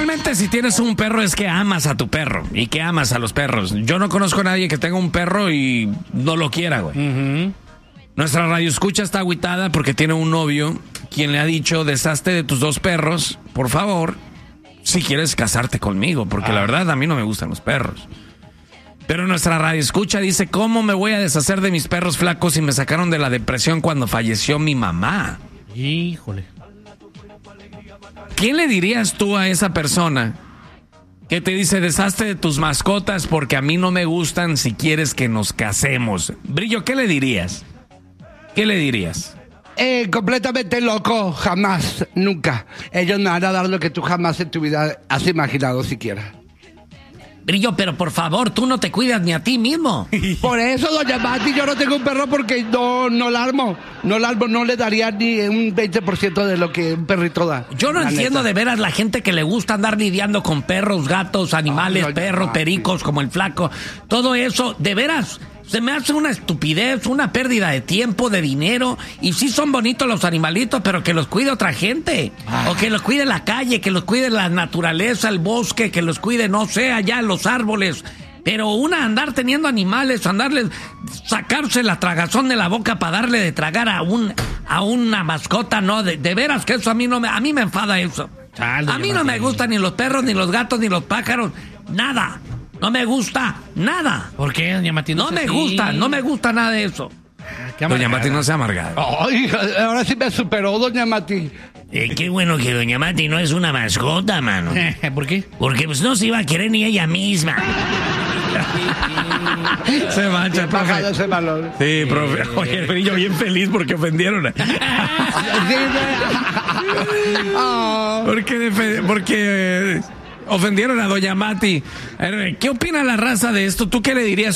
Realmente si tienes un perro es que amas a tu perro y que amas a los perros. Yo no conozco a nadie que tenga un perro y no lo quiera, güey. Uh-huh. Nuestra radioescucha está agüitada porque tiene un novio quien le ha dicho, deshazte de tus 2 perros, por favor, si quieres casarte conmigo, porque la verdad a mí no me gustan los perros. Pero nuestra radioescucha dice, ¿cómo me voy a deshacer de mis perros flacos si me sacaron de la depresión cuando falleció mi mamá? Híjole. ¿Qué le dirías tú a esa persona que te dice, deshazte de tus mascotas porque a mí no me gustan si quieres que nos casemos? Brillo, ¿qué le dirías? ¿Qué le dirías? Completamente loco, jamás, nunca. Ellos me van a dar lo que tú jamás en tu vida has imaginado siquiera. Brillo, pero por favor, tú no te cuidas ni a ti mismo. Por eso, doña Mati, yo no tengo un perro porque no la armo. No le daría ni un 20% de lo que un perrito da. Yo no entiendo de veras la gente que le gusta andar lidiando con perros, gatos, animales, perros, pericos, como el flaco. Todo eso, de veras, se me hace una estupidez, una pérdida de tiempo, de dinero. Y sí son bonitos los animalitos, pero que los cuide otra gente. O que los cuide la calle, que los cuide la naturaleza, el bosque, que los cuide, no sé, allá los árboles. Pero andar teniendo animales, sacarse la tragazón de la boca para darle de tragar a una mascota, no, de veras que eso a mí me enfada eso. A mí no me gustan ni los perros, ni los gatos, ni los pájaros, nada. No me gusta nada. ¿Por qué, doña Mati? No me gusta nada de eso. Doña Mati no se amargada. Ay, ahora sí me superó, doña Mati. Qué bueno que doña Mati no es una mascota, mano. ¿Por qué? Porque pues no se iba a querer ni ella misma. Se mancha, profe. Ese valor. Sí, profe. Oye, el Brillo bien feliz porque ofendieron. Porque ofendieron a doña Mati. ¿Qué opina la raza de esto? ¿Tú qué le dirías?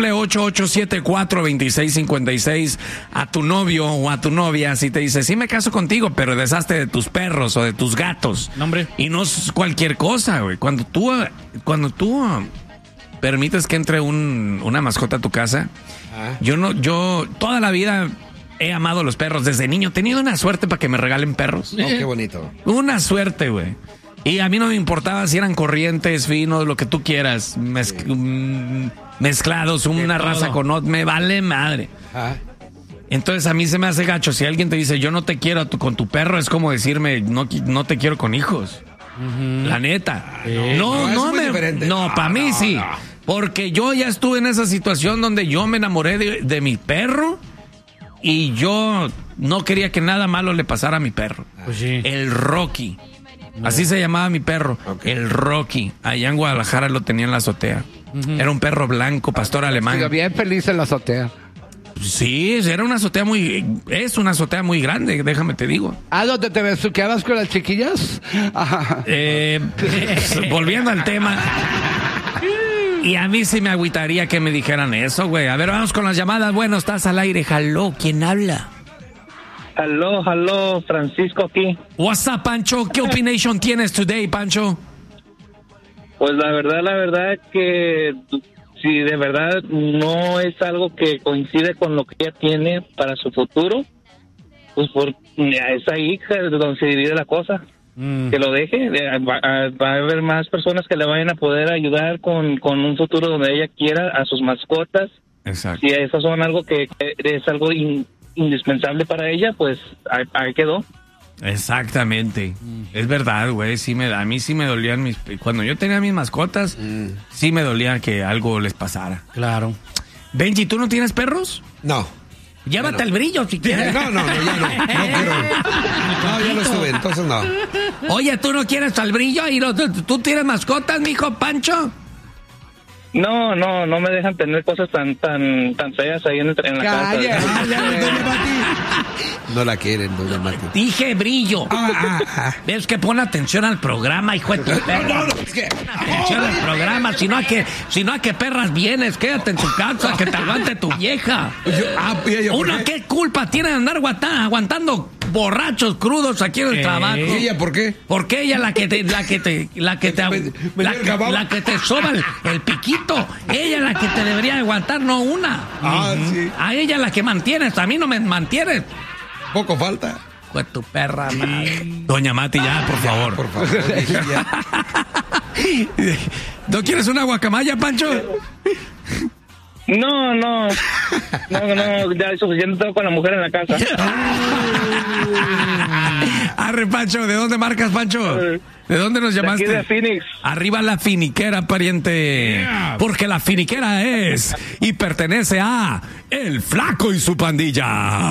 1-888-874-2656 a tu novio o a tu novia si te dice, sí me caso contigo, pero deshazte de tus perros o de tus gatos? No, hombre. Y no es cualquier cosa, güey. Cuando tú permites que entre una mascota a tu casa, yo toda la vida he amado los perros desde niño. He tenido una suerte para que me regalen perros. Oh, qué bonito. Una suerte, güey. Y a mí no me importaba si eran corrientes, finos, lo que tú quieras, mezclados, una raza con otra, me vale madre. Entonces a mí se me hace gacho. Si alguien te dice, yo no te quiero con tu perro, es como decirme, no te quiero con hijos. La neta. No, para mí sí. Porque yo ya estuve en esa situación donde yo me enamoré de mi perro y yo no quería que nada malo le pasara a mi perro. Pues sí. El Rocky. Así se llamaba mi perro, el Rocky. Allá en Guadalajara lo tenía en la azotea. Era un perro blanco, pastor alemán. Sí, bien feliz en la azotea. Sí, era una azotea es una azotea muy grande, déjame te digo. ¿Dónde te besuqueabas con las chiquillas? Volviendo al tema. Y a mí sí me agüitaría que me dijeran eso, güey. A ver, vamos con las llamadas. Bueno, estás al aire. Jaló, ¿quién habla? Aló, Francisco aquí. What's up, Pancho? ¿Qué opinión tienes today, Pancho? Pues la verdad que si de verdad no es algo que coincide con lo que ella tiene para su futuro, pues por esa hija de donde se divide la cosa. Que lo deje, va a haber más personas que le vayan a poder ayudar con un futuro donde ella quiera a sus mascotas. Exacto. Si esas son algo que es algo indispensable para ella, pues ahí quedó. Exactamente. Es verdad, güey. A mí sí me dolían cuando yo tenía mis mascotas, sí me dolía que algo les pasara. Claro. Benji, ¿tú no tienes perros? No. Llévate el Brillo si quieres. No, ya no. No quiero. No, ya lo estuve, entonces no. Oye, ¿tú no quieres al Brillo? ¿Tú tienes mascotas, mijo Pancho? No me dejan tener cosas tan feas ahí en la casa. No la quieren, doña Mati. Dije Brillo. ¿Ves que pon atención al programa, hijo de tu perra? Atención al programa, si no a que perras vienes, quédate en tu casa, que te aguante tu vieja. Una, ¿qué culpa tiene de andar aguantando borrachos crudos aquí en el trabajo? ¿Y ella por qué? Porque ella la que te soba el piquito. Ella es la que te debería aguantar, no una. Sí. A ella la que mantienes, a mí no me mantienes. Poco falta. hijo de tu perra madre. Doña Mati, ya, por favor. Por favor, ya. ¿No quieres una guacamaya, Pancho? No, ya es suficiente, tengo con la mujer en la casa. Arre, Pancho, ¿de dónde marcas, Pancho? ¿De dónde nos llamaste? De aquí de Phoenix. Arriba la finiquera, pariente. Porque la finiquera es y pertenece a El Flaco y su pandilla.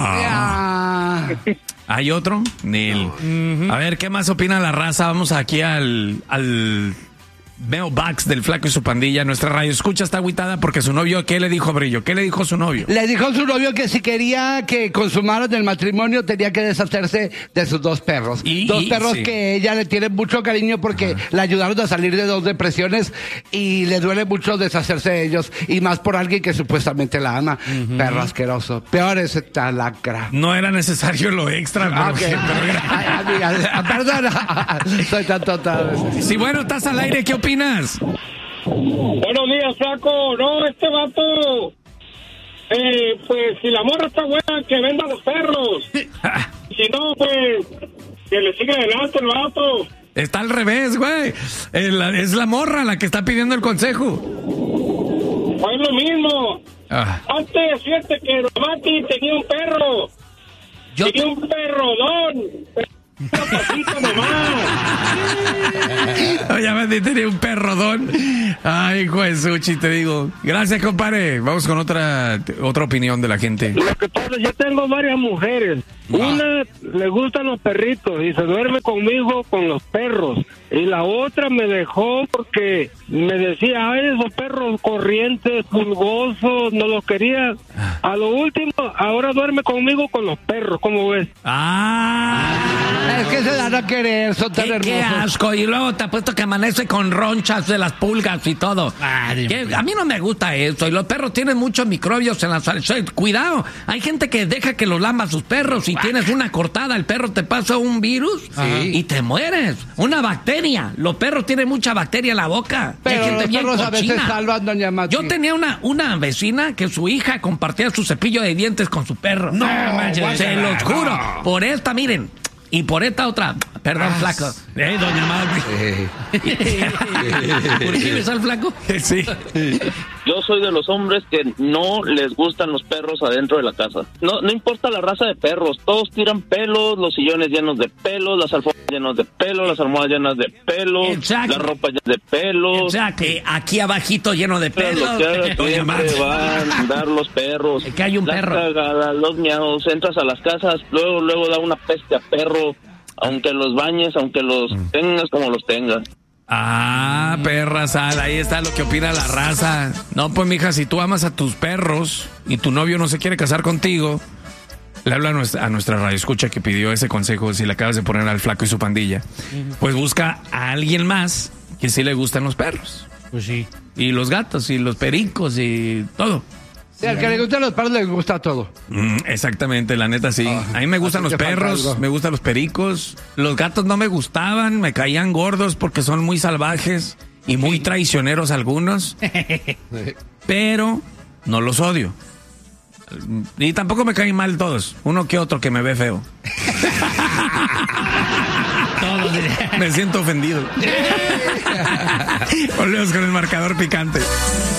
¿Hay otro? Neil. A ver, ¿qué más opina la raza? Vamos aquí al mailbox del Flaco y su pandilla. Nuestra radio escucha está agüitada porque su novio, ¿qué le dijo, Brillo? ¿Qué le dijo su novio? Le dijo a su novio que si quería que consumaran el matrimonio tenía que deshacerse de sus 2 perros. Dos perros sí. que ella le tiene mucho cariño porque le ayudaron a salir de 2 depresiones y le duele mucho deshacerse de ellos. Y más por alguien que supuestamente la ama. Perro asqueroso. Peor es esta lacra. No era necesario lo extra, pero, Ok. Ay, amiga, perdona. Soy tan tonta. Sí, bueno, estás al aire, ¿qué opinas? Buenos días, Flaco. No, este vato, pues si la morra está buena, que venda los perros. Si no, pues que le siga adelante el vato. Está al revés, güey. Es la morra la que está pidiendo el consejo. Pues lo mismo. Ah. Antes, fíjate que Mati tenía un perro. Tenía un perrodón. Una patita nomás. Oye, Mati tenía un perrodón. Ay, hijo de Suchi, te digo. Gracias, compadre. Vamos con otra opinión de la gente. Lo que pasa, yo tengo varias mujeres. Una le gustan los perritos y se duerme conmigo con los perros. Y la otra me dejó porque me decía, ay, esos perros corrientes, pulgosos, no los quería. A lo último, ahora duerme conmigo con los perros, ¿cómo ves? Es que se dan a querer, son tan hermosos. Qué asco. Y luego te apuesto que amanece con ronchas de las pulgas y todo. A mí no me gusta eso. Y los perros tienen muchos microbios en la sal. Cuidado, hay gente que deja que los lamba sus perros. Si tienes una cortada, el perro te pasa un virus y te mueres. Una bacteria. Los perros tienen mucha bacteria en la boca. Pero hay gente los bien perros a veces cochina. salvan, doña Mati. Yo tenía una vecina que su hija compartía su cepillo de dientes con su perro. No, manches, se los juro. Por esta, miren. Y por esta otra, perdón, Flaco. Doña Mati. ¿Por qué besó al Flaco? Sí. Yo soy de los hombres que no les gustan los perros adentro de la casa. No importa la raza de perros, todos tiran pelos, los sillones llenos de pelos, las alfombras llenas de pelos, las almohadas llenas de pelos, Exacto. la ropa llena de pelos. Exacto. Aquí abajito lleno de Pero pelos. lo que haga siempre van a andar los perros. Que hay un Las perro. cagadas, los miados, entras a las casas, luego da una peste a perro, aunque los bañes, aunque los tengas como los tengas. Perra sal, ahí está lo que opina la raza. No, pues mija, si tú amas a tus perros y tu novio no se quiere casar contigo, le habla a nuestra radio escucha que pidió ese consejo, si le acabas de poner al Flaco y su pandilla, pues busca a alguien más que sí le gustan los perros. Pues sí. Y los gatos y los pericos y todo. Sí, al que le gustan los perros le gusta todo. Exactamente, la neta sí. A mí me gustan los así te falta perros, algo. me gustan los pericos. Los gatos no me gustaban, me caían gordos porque son muy salvajes y muy traicioneros algunos. Pero no los odio. Y tampoco me caen mal todos. Uno que otro que me ve feo. Me siento ofendido. Volvemos con el marcador picante.